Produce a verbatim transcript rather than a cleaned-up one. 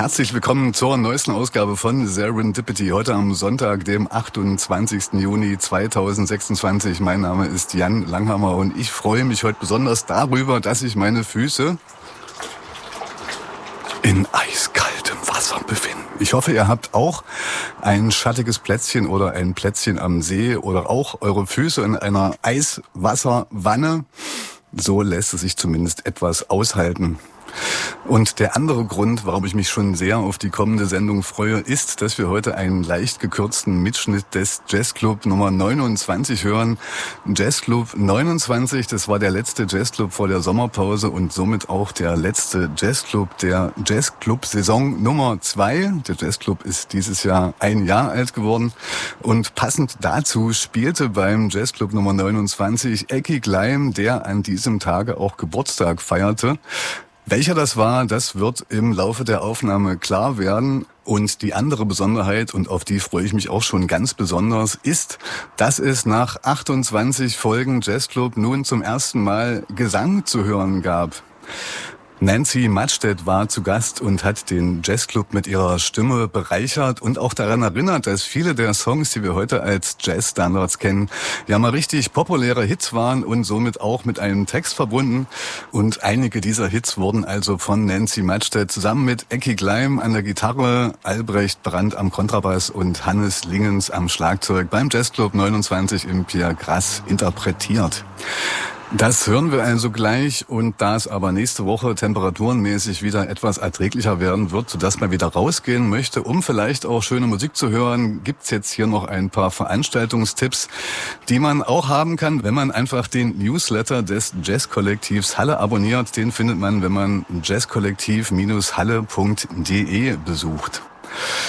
Herzlich willkommen zur neuesten Ausgabe von Serendipity. Heute am Sonntag, dem achtundzwanzigsten Juni zweitausendsechsundzwanzig. Mein Name ist Jan Langhammer und ich freue mich heute besonders darüber, dass ich meine Füße in eiskaltem Wasser befinde. Ich hoffe, ihr habt auch ein schattiges Plätzchen oder ein Plätzchen am See oder auch eure Füße in einer Eiswasserwanne. So lässt es sich zumindest etwas aushalten. Und der andere Grund, warum ich mich schon sehr auf die kommende Sendung freue, ist, dass wir heute einen leicht gekürzten Mitschnitt des Jazzclub Nummer neunundzwanzig hören. Jazzclub neunundzwanzig, das war der letzte Jazzclub vor der Sommerpause und somit auch der letzte Jazzclub der Jazzclub-Saison Nummer zwei. Der Jazzclub ist dieses Jahr ein Jahr alt geworden und passend dazu spielte beim Jazzclub Nummer neunundzwanzig Ecki Gleim, der an diesem Tage auch Geburtstag feierte. Welcher das war, das wird im Laufe der Aufnahme klar werden. Und die andere Besonderheit, und auf die freue ich mich auch schon ganz besonders, ist, dass es nach achtundzwanzig Folgen Jazzclub nun zum ersten Mal Gesang zu hören gab. Nancy Matstedt war zu Gast und hat den Jazzclub mit ihrer Stimme bereichert und auch daran erinnert, dass viele der Songs, die wir heute als Jazzstandards kennen, ja mal richtig populäre Hits waren und somit auch mit einem Text verbunden. Und einige dieser Hits wurden also von Nancy Matstedt zusammen mit Ecki Gleim an der Gitarre, Albrecht Brandt am Kontrabass und Hannes Lingens am Schlagzeug beim Jazzclub neunundzwanzig im Pierre Grass interpretiert. Das hören wir also gleich, und da es aber nächste Woche temperaturenmäßig wieder etwas erträglicher werden wird, sodass man wieder rausgehen möchte, um vielleicht auch schöne Musik zu hören, gibt's jetzt hier noch ein paar Veranstaltungstipps, die man auch haben kann, wenn man einfach den Newsletter des Jazzkollektivs Halle abonniert. Den findet man, wenn man jazzkollektiv Bindestrich halle Punkt de besucht.